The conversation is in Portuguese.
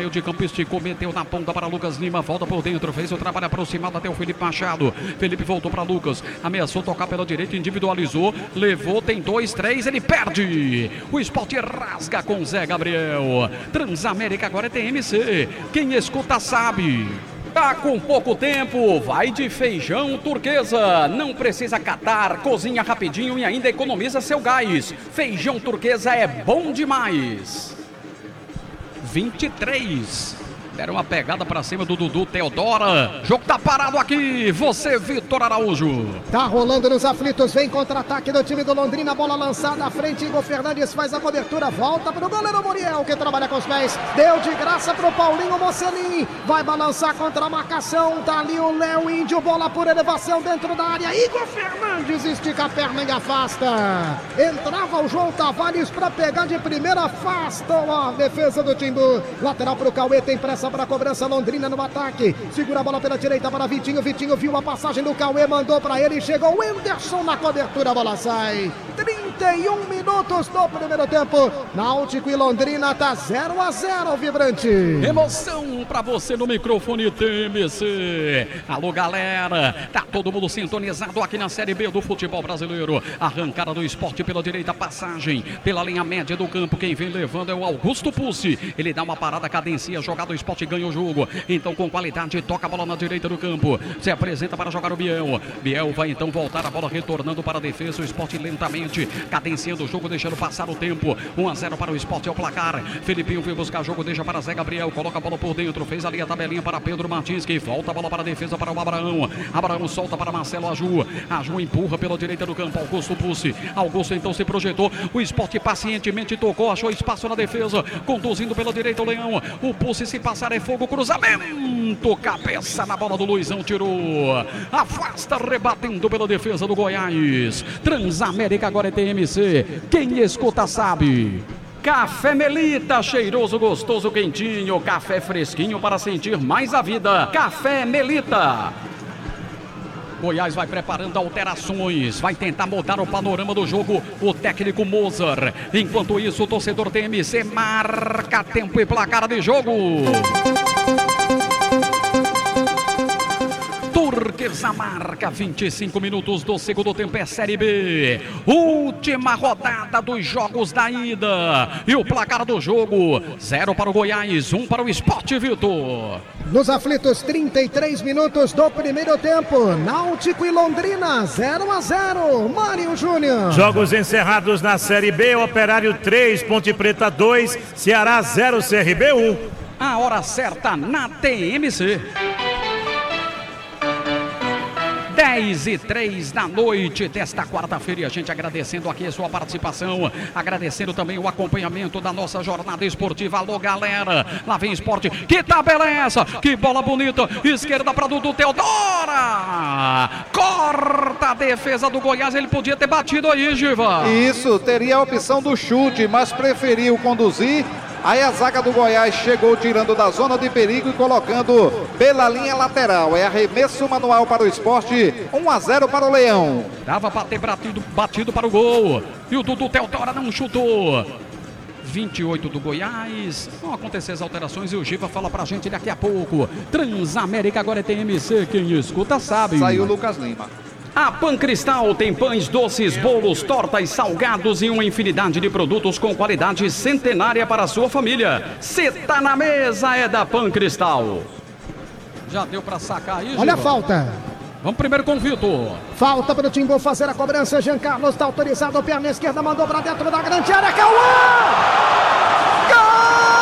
meio de campo, esticou, meteu na ponta para Lucas Lima, volta por dentro, fez o trabalho aproximado até o Felipe Machado. Felipe voltou para Lucas, ameaçou tocar pela direita, individualizou, levou, tem 2, 3, ele perde. O Sport rasga com Zé Gabriel. Transamérica agora é TMC. Quem escuta sabe. Tá com pouco tempo, vai de Feijão Turquesa. Não precisa catar, cozinha rapidinho e ainda economiza seu gás. Feijão Turquesa é bom demais. 23. Deram uma pegada pra cima do Dudu Teodora. Jogo tá parado aqui. Você, Vitor Araújo. Tá rolando nos aflitos. Vem contra-ataque do time do Londrina. Bola lançada à frente. Igor Fernandes faz a cobertura. Volta pro goleiro Muriel, que trabalha com os pés. Deu de graça pro Paulinho Mocelin. Vai balançar contra a marcação. Tá ali o Léo Índio. Bola por elevação dentro da área. Igor Fernandes estica a perna e afasta. Entrava o João Tavares pra pegar de primeira. Afastou a defesa do Timbu. Lateral pro Cauê. Tem pressa para a cobrança. Londrina no ataque, segura a bola pela direita para Vitinho, Vitinho viu a passagem do Cauê, mandou para ele, chegou o Anderson na cobertura, a bola sai. 31 minutos do primeiro tempo, Náutico e Londrina tá 0-0, Vibrante. Emoção pra você no microfone TMC. Alô galera, tá todo mundo sintonizado aqui na Série B do futebol brasileiro. Arrancada do Sport pela direita, passagem pela linha média do campo, quem vem levando é o Augusto Pussi. Ele dá uma parada, cadencia, jogada, o Sport ganha o jogo, então com qualidade toca a bola na direita do campo, se apresenta para jogar o Biel. Biel vai então voltar a bola retornando para a defesa, o Sport lentamente cadenciando o jogo, deixando passar o tempo. 1-0 para o Sport é o placar. Felipinho veio buscar jogo, deixa para Zé Gabriel, coloca a bola por dentro, fez ali a tabelinha para Pedro Martins, que volta a bola para a defesa para o Abraão. Abraão solta para Marcelo Aju. Aju empurra pela direita do campo, Augusto Pussi. Augusto então se projetou, o Sport pacientemente tocou, achou espaço na defesa, conduzindo pela direita o Leão. O Pussi, se passar é fogo, cruzamento, cabeça na bola do Luizão, tirou, afasta, rebatendo pela defesa do Goiás. Transamérica agora é TMC, quem escuta sabe. Café Melita, cheiroso, gostoso, quentinho, café fresquinho para sentir mais a vida. Café Melita. Goiás vai preparando alterações, vai tentar mudar o panorama do jogo, o técnico Mozart. Enquanto isso, o torcedor TMC marca tempo e placar de jogo. Turquesa marca 25 minutos do segundo tempo, é Série B. Última rodada dos jogos da ida. E o placar do jogo, 0 para o Goiás, 1 para o Sport, Vitor. Nos aflitos, 33 minutos do primeiro tempo, Náutico e Londrina, 0-0, Mário Júnior. Jogos encerrados na Série B, Operário 3, Ponte Preta 2, Ceará 0, CRB 1. A hora certa na TMC. 10h03 da noite desta quarta-feira, e a gente agradecendo aqui a sua participação, agradecendo também o acompanhamento da nossa jornada esportiva. Alô galera, lá vem Esporte, que tabela é essa? Que bola bonita, esquerda para Dudu Teodora, corta a defesa do Goiás, ele podia ter batido aí, Giva. Isso, teria a opção do chute, mas preferiu conduzir. Aí a zaga do Goiás chegou tirando da zona de perigo e colocando pela linha lateral. É arremesso manual para o Sport, 1-0 para o Leão. Dava para ter batido para o gol. E o Dudu Teodora não chutou. 28 do Goiás. Vão acontecer as alterações e o Giva fala pra gente daqui a pouco. Transamérica agora é TMC, quem escuta sabe. Saiu o Lucas Lima. A Pancristal tem pães, doces, bolos, tortas, salgados e uma infinidade de produtos com qualidade centenária para a sua família. Cê tá na mesa, é da Pancristal. Já deu pra sacar aí, Giva? Olha a falta. Vamos primeiro com o Vitor. Falta para o Timbu fazer a cobrança. Jean Carlos está autorizado. Perna esquerda mandou para dentro da grande área. Cauã!